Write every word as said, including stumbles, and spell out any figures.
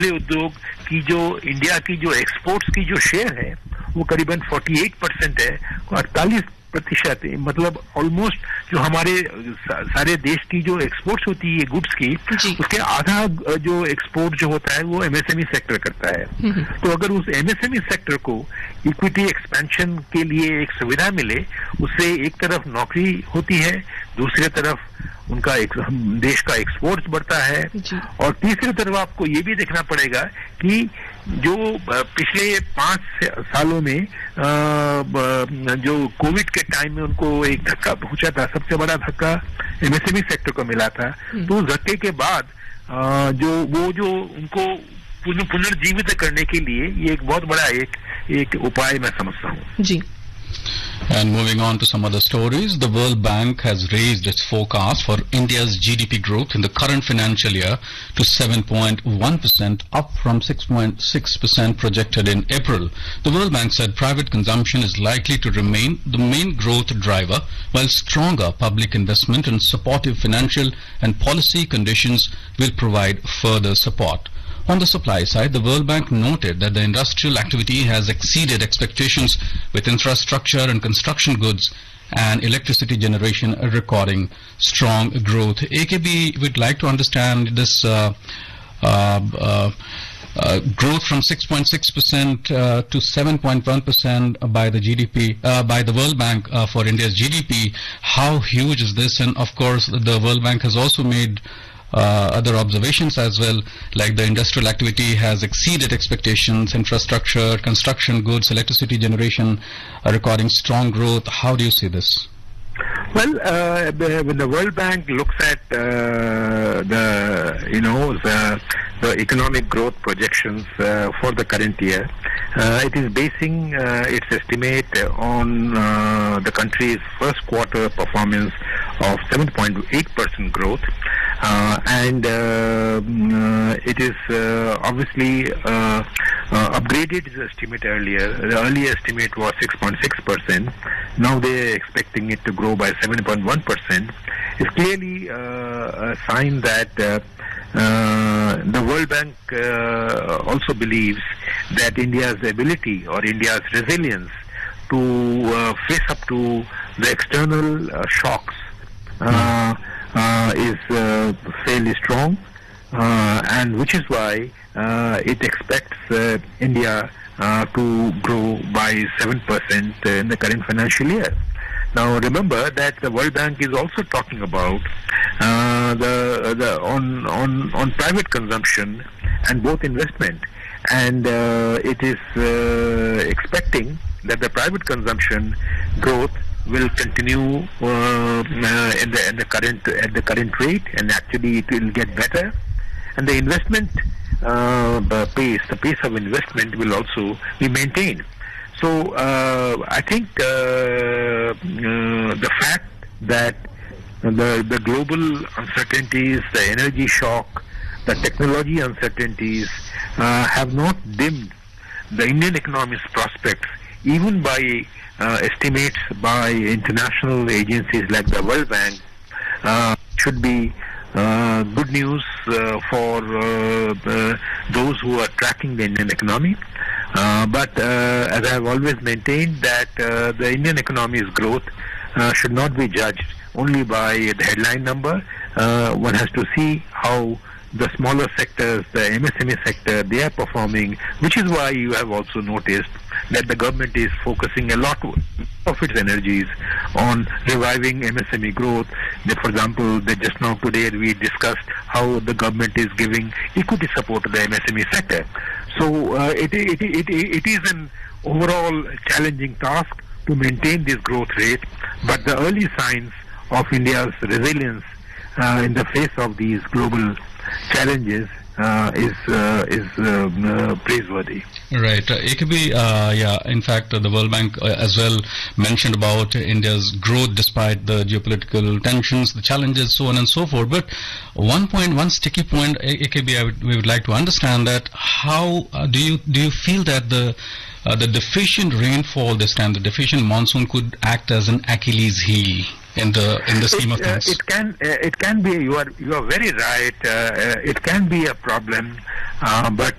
उद्योग की जो इंडिया की जो एक्सपोर्ट्स की जो शेयर है वो करीबन अड़तालीस परसेंट है, अड़तालीस प्रतिशत मतलब ऑलमोस्ट जो हमारे सारे देश की जो एक्सपोर्ट्स होती है गुड्स की, उसके आधा जो एक्सपोर्ट जो होता है वो एमएसएमई सेक्टर करता है। तो अगर उस एमएसएमई सेक्टर को इक्विटी एक्सपेंशन के लिए एक सुविधा मिले, उससे एक तरफ नौकरी होती है, दूसरी तरफ उनका एक, देश का एक्सपोर्ट बढ़ता है, और तीसरी तरफ आपको ये भी देखना पड़ेगा कि जो पिछले पांच सालों में जो कोविड के टाइम में उनको एक धक्का पहुंचा था, सबसे बड़ा धक्का एमएसएमई सेक्टर को मिला था। तो उस धक्के के बाद जो वो जो उनको पुनर्जीवित करने के लिए ये एक बहुत बड़ा एक एक उपाय मैं समझता हूँ जी। And moving on to some other stories, the World Bank has raised its forecast for India's G D P growth in the current financial year to seven point one percent, up from six point six percent projected in April. The World Bank said private consumption is likely to remain the main growth driver, while stronger public investment and supportive financial and policy conditions will provide further support. On the supply side, the World Bank noted that the industrial activity has exceeded expectations, with infrastructure and construction goods and electricity generation recording strong growth. A K B would like to understand this uh, uh, uh, uh, growth from six point six percent uh, to seven point one percent by the G D P, uh, by the World Bank uh, for India's G D P. How huge is this? And of course, the World Bank has also made Uh, other observations as well, like the industrial activity has exceeded expectations, infrastructure, construction goods, electricity generation are recording strong growth. How do you see this? Well, uh, when the World Bank looks at uh, the, you know, the, the economic growth projections uh, for the current year, uh, it is basing uh, its estimate on uh, the country's first quarter performance of seven point eight percent growth. Uh, and uh, uh, it is uh, obviously uh, uh, upgraded its estimate earlier. The earlier estimate was six point six percent. Now they are expecting it to grow by seven point one percent. It's clearly uh, a sign that uh, uh, the World Bank uh, also believes that India's ability or India's resilience to uh, face up to the external uh, shocks uh, Uh, is uh, fairly strong, uh, and which is why uh, it expects uh, India uh, to grow by seven percent in the current financial year. Now remember that the World Bank is also talking about uh, the, the on, on, on private consumption and both investment, and uh, it is uh, expecting that the private consumption growth will continue uh, uh, in the in the current at the current rate, and actually it will get better. And the investment uh, pace, the pace of investment will also be maintained. So uh, I think uh, uh, the fact that the the global uncertainties, the energy shock, the technology uncertainties uh, have not dimmed the Indian economy's prospects, even by Uh, estimates by international agencies like the World Bank, uh, should be uh, good news uh, for uh, uh, those who are tracking the Indian economy. Uh, but uh, as I have always maintained that uh, the Indian economy's growth uh, should not be judged only by the headline number. Uh, one has to see how the smaller sectors, the M S M E sector, they are performing, which is why you have also noticed that the government is focusing a lot of its energies on reviving M S M E growth. That, for example, that just now today we discussed how the government is giving equity support to the M S M E sector. So uh, it, it, it, it is an overall challenging task to maintain this growth rate, but the early signs of India's resilience uh, in the face of these global challenges uh, is uh, is um, uh, praiseworthy. Right. Uh, A K B, uh, yeah, in fact, uh, the World Bank uh, as well mentioned about India's growth despite the geopolitical tensions, the challenges, so on and so forth. But one point, one sticky point, A K B, I would, we would like to understand that how uh, do you do you feel that the uh, the deficient rainfall this time, the deficient monsoon could act as an Achilles heel in the in the scheme it, of things? Uh, it can uh, it can be. You are you are very right. Uh, uh, it can be a problem, uh, but